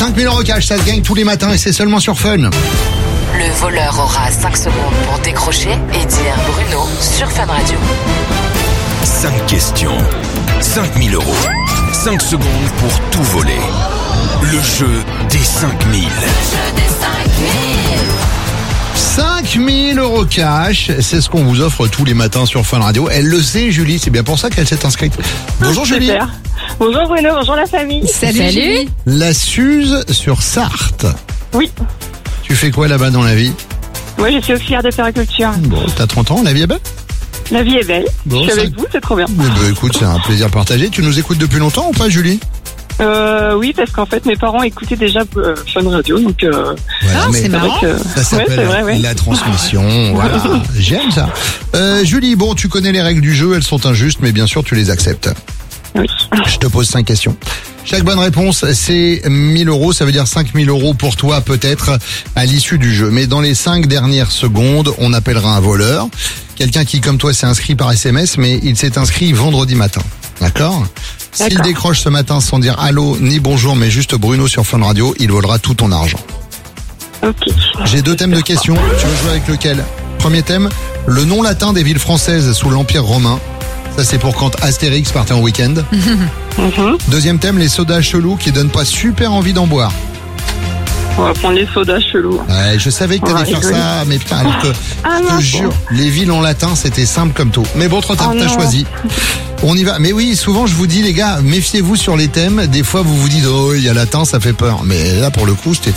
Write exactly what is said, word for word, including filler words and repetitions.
cinq mille euros cash, ça se gagne tous les matins et c'est seulement sur Fun. Le voleur aura cinq secondes pour décrocher et dire Bruno sur Fun Radio. cinq questions, cinq mille euros, cinq secondes pour tout voler. Le jeu des cinq mille. cinq mille euros cash, c'est ce qu'on vous offre tous les matins sur Fun Radio. Elle le sait, Julie, c'est bien pour ça qu'elle s'est inscrite. Bonjour Julie. Super. Bonjour Bruno, bonjour la famille. Salut, Salut. La Suze sur Sarthe. Oui. Tu fais quoi là-bas dans la vie? Moi, je suis auxiliaire de périculture. Bon, t'as trente ans, la vie est belle? La vie est belle. Bon, je suis ça... avec vous, c'est trop bien. Eh ben, écoute, c'est un plaisir partagé. Tu nous écoutes depuis longtemps ou pas, Julie? Euh, oui, parce qu'en fait, mes parents écoutaient déjà euh, Fun Radio, donc. Euh, voilà, ah, mais c'est marrant. que... Ça s'appelle ouais, vrai, ouais. la transmission. Voilà, j'aime ça. Euh, Julie, bon, tu connais les règles du jeu, elles sont injustes, mais bien sûr, tu les acceptes. Oui. Je te pose cinq questions. Chaque bonne réponse, c'est mille euros. Ça veut dire cinq mille euros pour toi, peut-être, à l'issue du jeu. Mais dans les cinq dernières secondes, on appellera un voleur. Quelqu'un qui, comme toi, s'est inscrit par S M S, mais il s'est inscrit vendredi matin. D'accord? S'il décroche ce matin sans dire allô ni bonjour, mais juste Bruno sur Fun Radio, il volera tout ton argent. Ok. J'ai deux thèmes de questions. Tu veux jouer avec lequel? Premier thème, le nom latin des villes françaises sous l'Empire romain. Ça, c'est pour quand Astérix partait en week-end. Mm-hmm. Deuxième thème, les sodas chelous qui donnent pas super envie d'en boire. On va prendre les sodas chelous. Ouais, je savais que t'allais faire rigoler. ça, mais putain, alors que, Ah, je non, te jure, les villes en latin, c'était simple comme tout. Mais bon, trop tard, Oh, t'as non. choisi. On y va. Mais oui, souvent, je vous dis, les gars, méfiez-vous sur les thèmes. Des fois, vous vous dites, oh, il y a latin, ça fait peur. Mais là, pour le coup, c'était